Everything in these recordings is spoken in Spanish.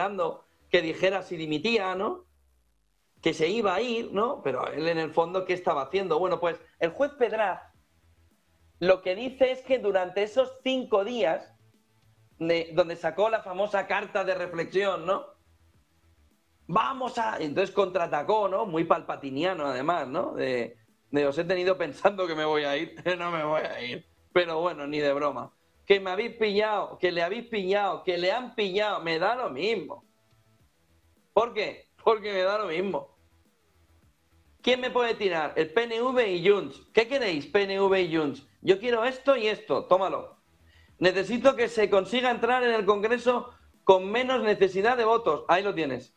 esperando que dijera si dimitía, ¿no? Que se iba a ir, ¿no? Pero él en el fondo, ¿qué estaba haciendo? Bueno, pues el juez Pedraz lo que dice es que durante esos 5 días, donde sacó la famosa carta de reflexión, ¿no? Vamos a... Entonces contraatacó, ¿no? Muy palpatiniano, además, ¿no? De os he tenido pensando que me voy a ir. No me voy a ir. Pero bueno, ni de broma. Que me habéis pillado, que le habéis pillado, que le han pillado. Me da lo mismo. ¿Por qué? Porque me da lo mismo. ¿Quién me puede tirar? El PNV y Junts. ¿Qué queréis, PNV y Junts? Yo quiero esto y esto. Tómalo. Necesito que se consiga entrar en el Congreso con menos necesidad de votos. Ahí lo tienes.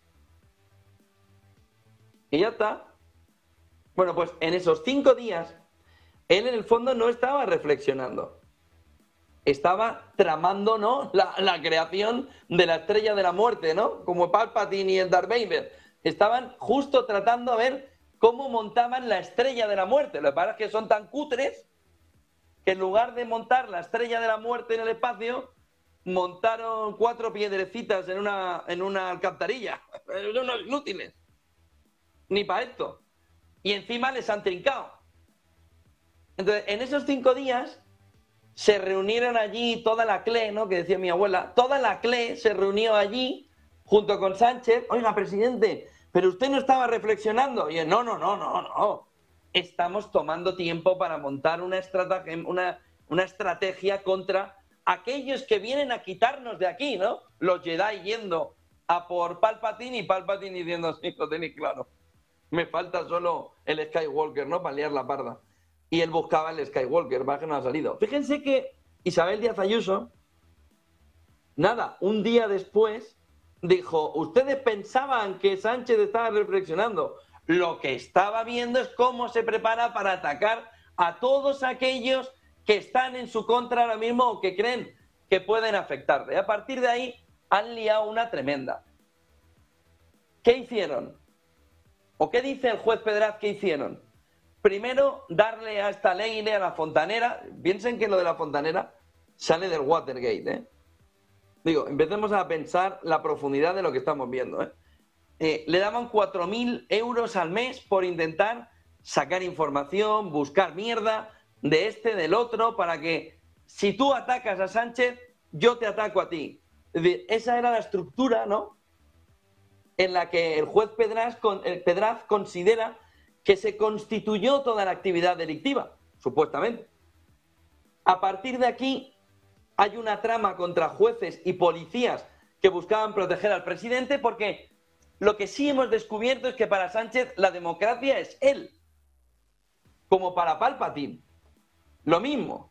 Y ya está. Bueno, pues en esos 5 días, él en el fondo no estaba reflexionando. Estaba tramando, ¿no? La creación de la estrella de la muerte, ¿no? Como Palpatine y el Darth Vader. Estaban justo tratando a ver cómo montaban la estrella de la muerte. Lo que pasa es que son tan cutres que en lugar de montar la estrella de la muerte en el espacio, montaron 4 piedrecitas en una alcantarilla. Son unos inútiles. Ni para esto. Y encima les han trincado. Entonces, en esos 5 días se reunieron allí toda la CLE, ¿no? Que decía mi abuela, toda la CLE se reunió allí junto con Sánchez. Oiga, presidente, pero usted no estaba reflexionando. Y él, no. Estamos tomando tiempo para montar una estrategia contra aquellos que vienen a quitarnos de aquí, ¿no? Los Jedi yendo a por Palpatine y Palpatine diciendo, sí, lo tenéis claro. Me falta solo el Skywalker, ¿no? Para liar la parda. Y él buscaba el Skywalker, va que no ha salido. Fíjense que Isabel Díaz Ayuso, nada, un día después, dijo, ustedes pensaban que Sánchez estaba reflexionando. Lo que estaba viendo es cómo se prepara para atacar a todos aquellos que están en su contra ahora mismo o que creen que pueden afectarle. Y a partir de ahí han liado una tremenda. ¿Qué hicieron? ¿O qué dice el juez Pedraz que hicieron? Primero, darle a esta ley, a la fontanera. Piensen que lo de la fontanera sale del Watergate, ¿eh? Digo, empecemos a pensar la profundidad de lo que estamos viendo, ¿eh? Le daban 4.000 euros al mes por intentar sacar información, buscar mierda de este, del otro, para que si tú atacas a Sánchez, yo te ataco a ti. Es decir, esa era la estructura, ¿no? En la que el juez Pedraz considera que se constituyó toda la actividad delictiva, supuestamente. A partir de aquí hay una trama contra jueces y policías que buscaban proteger al presidente, porque lo que sí hemos descubierto es que para Sánchez la democracia es él, como para Palpatine. Lo mismo.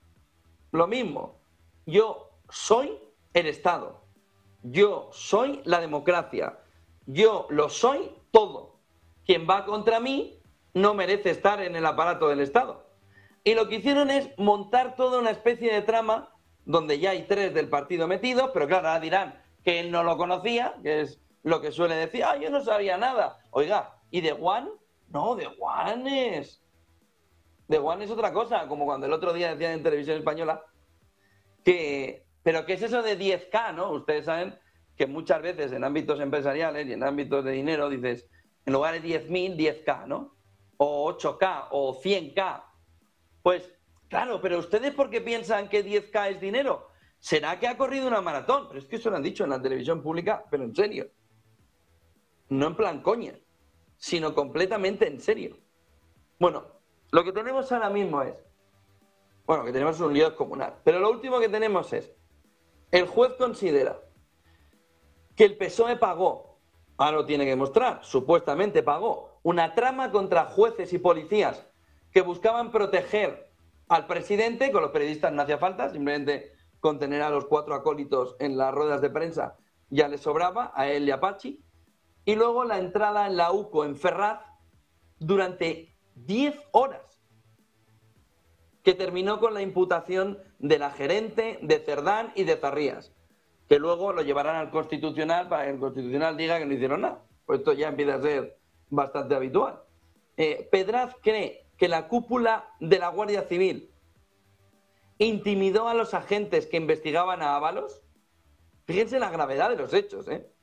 Yo soy el Estado. Yo soy la democracia. Yo lo soy todo. Quien va contra mí no merece estar en el aparato del Estado. Y lo que hicieron es montar toda una especie de trama donde ya hay 3 del partido metidos, pero claro, ahora dirán que él no lo conocía, que es lo que suele decir, yo no sabía nada. Oiga, ¿y de One? No, de One es otra cosa, como cuando el otro día decían en Televisión Española que, pero ¿qué es eso de 10K, no? Ustedes saben que muchas veces en ámbitos empresariales y en ámbitos de dinero dices, en lugar de 10.000, 10K, ¿no? O 8K o 100K. Pues, claro, pero ¿ustedes por qué piensan que 10K es dinero? ¿Será que ha corrido una maratón? Pero es que eso lo han dicho en la televisión pública, pero en serio. No en plan coña, sino completamente en serio. Bueno, lo que tenemos ahora mismo es, que tenemos un lío descomunal, pero lo último que tenemos es, el juez considera que el PSOE pagó, ahora lo tiene que demostrar, supuestamente pagó, una trama contra jueces y policías que buscaban proteger al presidente. Con los periodistas no hacía falta, simplemente con tener a los 4 acólitos en las ruedas de prensa ya le sobraba, a él y a Pachi. Y luego la entrada en la UCO en Ferraz durante 10 horas, que terminó con la imputación de la gerente, de Cerdán y de Zarrías, que luego lo llevarán al Constitucional para que el Constitucional diga que no hicieron nada. Pues esto ya empieza a ser bastante habitual. Pedraz cree que la cúpula de la Guardia Civil intimidó a los agentes que investigaban a Ábalos. Fíjense la gravedad de los hechos, ¿eh?